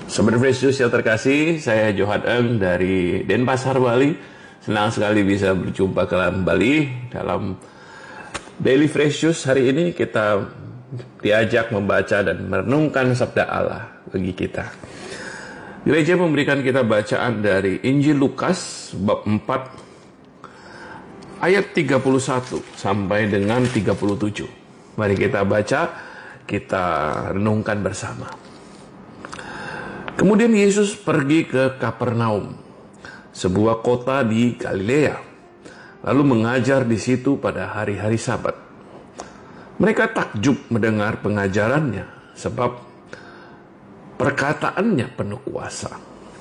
Sobat Fresh Juice yang terkasih, saya Johan Eng dari Denpasar, Bali. Senang sekali bisa berjumpa kembali dalam Daily Fresh Juice. Hari ini kita diajak membaca dan merenungkan sabda Allah bagi kita. Gereja memberikan kita bacaan dari Injil Lukas bab 4 ayat 31 sampai dengan 37. Mari kita baca, kita renungkan bersama. Kemudian Yesus pergi ke Kapernaum, sebuah kota di Galilea, lalu mengajar di situ pada hari-hari Sabat. Mereka takjub mendengar pengajarannya, sebab perkataannya penuh kuasa.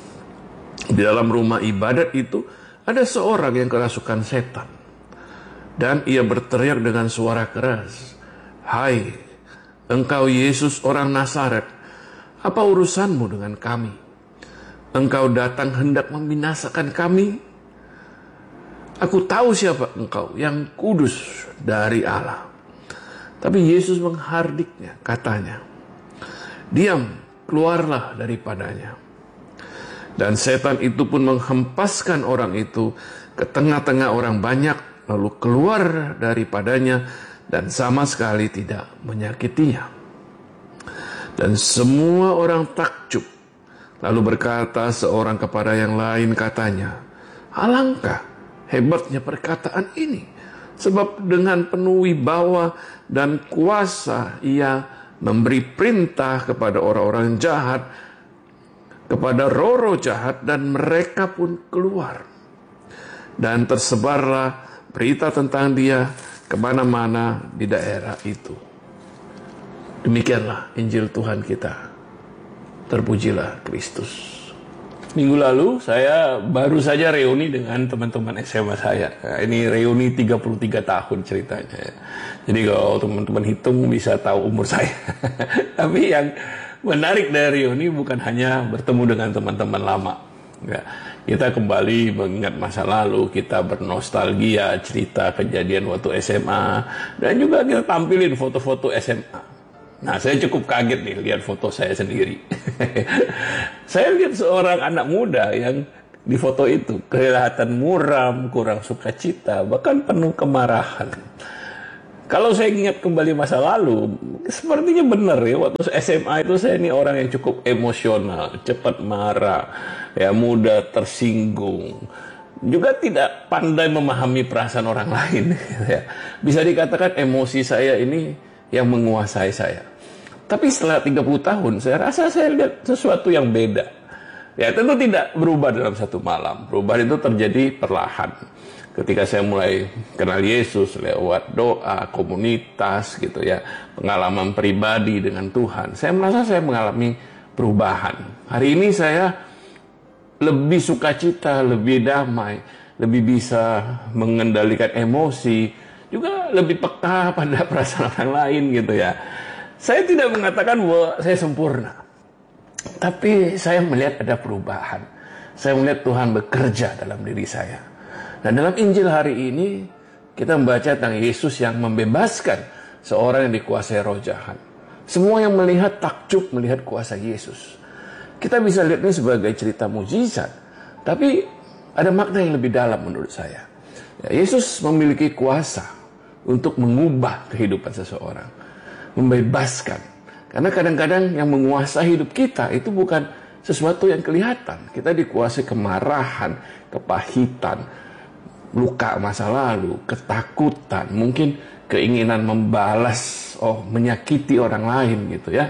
Di dalam rumah ibadat itu ada seorang yang kerasukan setan, dan ia berteriak dengan suara keras, "Hai, engkau Yesus orang Nazaret, apa urusanmu dengan kami? Engkau datang hendak membinasakan kami? Aku tahu siapa engkau, yang kudus dari Allah." Tapi Yesus menghardiknya, katanya, "Diam, keluarlah daripadanya." Dan setan itu pun menghempaskan orang itu ke tengah-tengah orang banyak, lalu keluar daripadanya dan sama sekali tidak menyakitinya. Dan semua orang takjub. Lalu berkata seorang kepada yang lain, katanya, "Alangkah hebatnya perkataan ini, sebab dengan penuh wibawa dan kuasa ia memberi perintah kepada orang-orang jahat, kepada roh-roh jahat, dan mereka pun keluar." Dan tersebarlah berita tentang dia kemana-mana di daerah itu. Demikianlah Injil Tuhan kita. Terpujilah Kristus. Minggu lalu saya baru saja reuni dengan teman-teman SMA saya. Nah, ini reuni 33 tahun ceritanya. Jadi kalau teman-teman hitung bisa tahu umur saya. Tapi yang menarik dari reuni bukan hanya bertemu dengan teman-teman lama. Ya, kita kembali mengingat masa lalu, kita bernostalgia cerita kejadian waktu SMA, dan juga kita tampilin foto-foto SMA. Nah, saya cukup kaget nih lihat foto saya sendiri. Saya lihat seorang anak muda yang di foto itu kelihatan muram, kurang sukacita, bahkan penuh kemarahan. Kalau saya ingat kembali masa lalu, sepertinya benar ya, waktu SMA itu saya ini orang yang cukup emosional, cepat marah, ya mudah tersinggung, juga tidak pandai memahami perasaan orang lain. Ya. Bisa dikatakan emosi saya ini yang menguasai saya. Tapi setelah 30 tahun, saya rasa saya lihat sesuatu yang beda. Ya, tentu tidak berubah dalam satu malam. Perubahan itu terjadi perlahan. Ketika saya mulai kenal Yesus lewat doa, komunitas gitu ya, pengalaman pribadi dengan Tuhan, saya merasa saya mengalami perubahan. Hari ini saya lebih sukacita, lebih damai, lebih bisa mengendalikan emosi, juga lebih peka pada perasaan orang lain gitu ya. Saya tidak mengatakan bahwa saya sempurna, tapi saya melihat ada perubahan. Saya melihat Tuhan bekerja dalam diri saya. Dan dalam Injil hari ini kita membaca tentang Yesus yang membebaskan seorang yang dikuasai roh jahat. Semua yang melihat takjub melihat kuasa Yesus. Kita bisa lihat ini sebagai cerita mukjizat, tapi ada makna yang lebih dalam menurut saya. Ya, Yesus memiliki kuasa untuk mengubah kehidupan seseorang, membebaskan. Karena kadang-kadang yang menguasai hidup kita itu bukan sesuatu yang kelihatan. Kita dikuasai kemarahan, kepahitan, luka masa lalu, ketakutan, mungkin keinginan membalas, menyakiti orang lain gitu ya.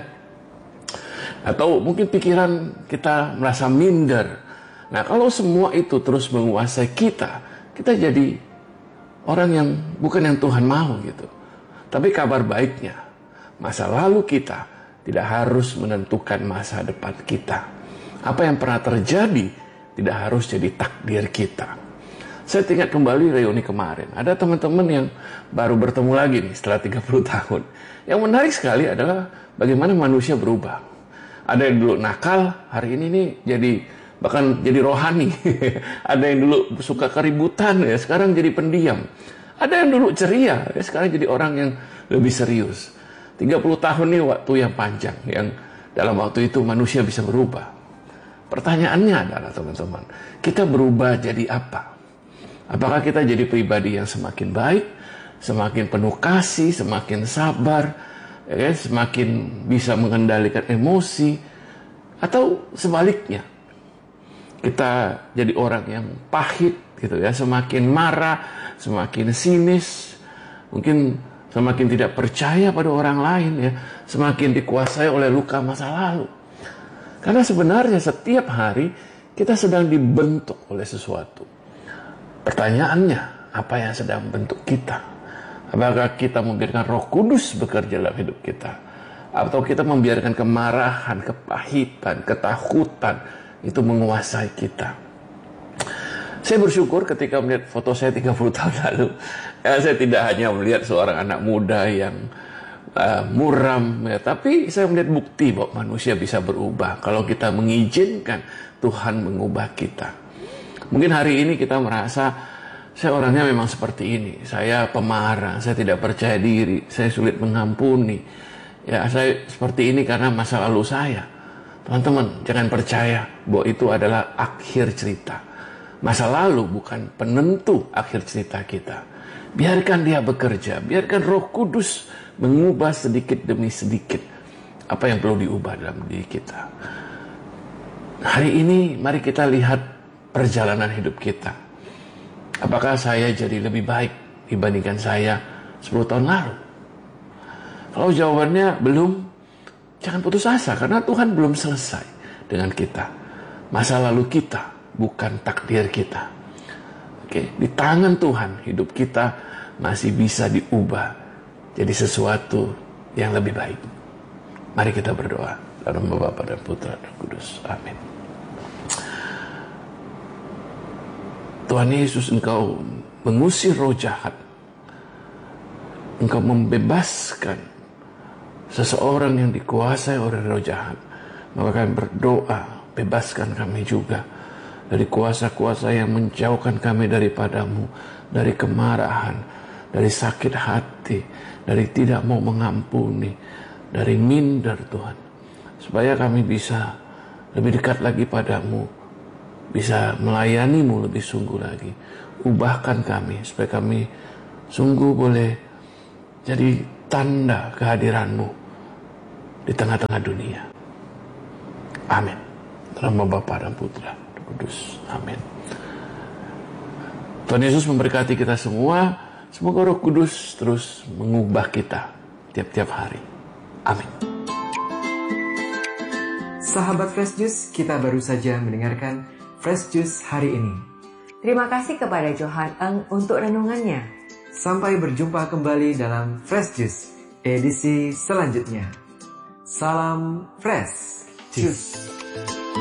Atau mungkin pikiran kita merasa minder. Nah, kalau semua itu terus menguasai kita, kita jadi orang yang bukan yang Tuhan mau gitu. Tapi kabar baiknya, masa lalu kita tidak harus menentukan masa depan kita. Apa yang pernah terjadi tidak harus jadi takdir kita. Saya ingat kembali reuni kemarin. Ada teman-teman yang baru bertemu lagi nih setelah 30 tahun. Yang menarik sekali adalah bagaimana manusia berubah. Ada yang dulu nakal, hari ini nih bahkan jadi rohani. Ada yang dulu suka keributan, ya sekarang jadi pendiam. Ada yang dulu ceria, ya sekarang jadi orang yang lebih serius. 30 tahun ini waktu yang panjang, yang dalam waktu itu manusia bisa berubah. Pertanyaannya adalah teman-teman, kita berubah jadi apa? Apakah kita jadi pribadi yang semakin baik, semakin penuh kasih, semakin sabar, ya, semakin bisa mengendalikan emosi, atau sebaliknya? Kita jadi orang yang pahit gitu ya, semakin marah, semakin sinis, mungkin semakin tidak percaya pada orang lain ya, semakin dikuasai oleh luka masa lalu. Karena sebenarnya setiap hari kita sedang dibentuk oleh sesuatu. Pertanyaannya, apa yang sedang membentuk kita? Apakah kita membiarkan Roh Kudus bekerja dalam hidup kita? Atau kita membiarkan kemarahan, kepahitan, ketakutan itu menguasai kita? Saya bersyukur ketika melihat foto saya 30 tahun lalu. Saya tidak hanya melihat seorang anak muda yang muram, ya, tapi saya melihat bukti bahwa manusia bisa berubah kalau kita mengizinkan Tuhan mengubah kita. Mungkin hari ini kita merasa, saya orangnya memang seperti ini. Saya pemarah, saya tidak percaya diri, saya sulit mengampuni. Ya, saya seperti ini karena masa lalu saya. Teman-teman, jangan percaya bahwa itu adalah akhir cerita. Masa lalu bukan penentu akhir cerita kita. Biarkan dia bekerja, biarkan Roh Kudus mengubah sedikit demi sedikit apa yang perlu diubah dalam diri kita. Hari ini mari kita lihat perjalanan hidup kita. Apakah saya jadi lebih baik dibandingkan saya 10 tahun lalu? Kalau jawabannya belum, jangan putus asa, karena Tuhan belum selesai dengan kita. Masa lalu kita bukan takdir kita. Oke, di tangan Tuhan hidup kita masih bisa diubah jadi sesuatu yang lebih baik. Mari kita berdoa. Dalam nama Bapa dan Putra dan Kudus. Amin. Tuhan Yesus, Engkau mengusir roh jahat. Engkau membebaskan seseorang yang dikuasai oleh roh jahat. Maka kami berdoa, bebaskan kami juga dari kuasa-kuasa yang menjauhkan kami daripadamu, dari kemarahan, dari sakit hati, dari tidak mau mengampuni, dari minder Tuhan. Supaya kami bisa lebih dekat lagi padamu, bisa melayanimu lebih sungguh lagi. Ubahkan kami supaya kami sungguh boleh jadi tanda kehadiranmu di tengah-tengah dunia. Amin. Dalam nama Bapa dan Putra dan Kudus. Amin. Tuhan Yesus memberkati kita semua. Semoga Roh Kudus terus mengubah kita tiap-tiap hari. Amin. Sahabat Fresh Juice, kita baru saja mendengarkan Fresh Juice hari ini. Terima kasih kepada Johan Eng untuk renungannya. Sampai berjumpa kembali dalam Fresh Juice edisi selanjutnya. Salam Fresh Juice.